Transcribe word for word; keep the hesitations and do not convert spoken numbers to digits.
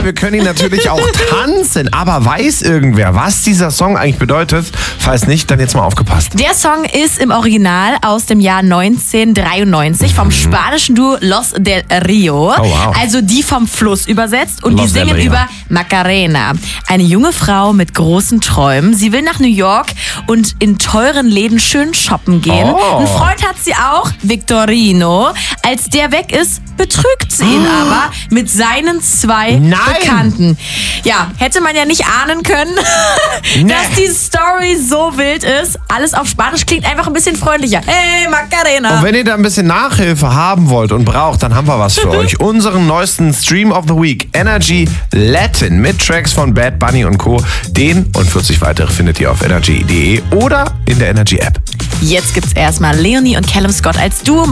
wir können ihn natürlich auch tanzen. Aber weiß irgendwer, was dieser Song eigentlich bedeutet? Falls nicht, dann jetzt mal aufgepasst. Der Song ist im Original aus dem Jahr neunzehnhundertdreiundneunzig vom spanischen Duo Los del Rio. Oh, wow. Also die vom Fluss übersetzt. Und Los die del singen Rio. über Macarena. Eine junge Frau mit großen Träumen. Sie will nach New York und in teuren Läden schön shoppen gehen. Oh. Einen Freund hat sie auch, Victorino. Als der weg ist, betrügt sie ihn Oh. aber mit seinen zwei Nein. Bekannten. Ja, hätte man ja nicht ahnen können, Nee. dass die Story so wild ist. Alles auf Spanisch klingt einfach ein bisschen freundlicher. Hey, Macarena. Und wenn ihr da ein bisschen Nachhilfe haben wollt und braucht, dann haben wir was für euch. Unseren neuesten Stream of the Week, Energy Latin, mit Tracks von Bad Bunny und Co. Den und vierzig weitere findet ihr auf energy punkt de oder in der Energy App. Jetzt gibt's erstmal Leonie und Callum Scott als Duo.